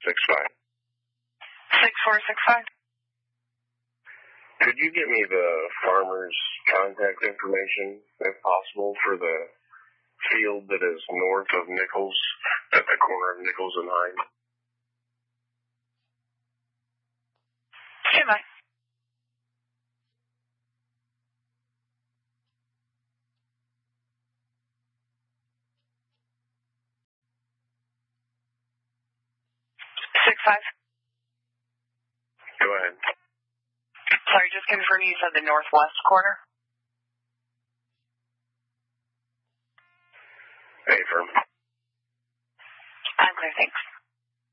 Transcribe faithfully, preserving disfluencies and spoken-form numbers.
six five. six four six five. Could you give me the farmer's contact information, if possible, for the field that is north of Nichols, at the corner of Nichols and Hines? Stand by. Six five. Go ahead. Sorry, just confirm you said the northwest corner?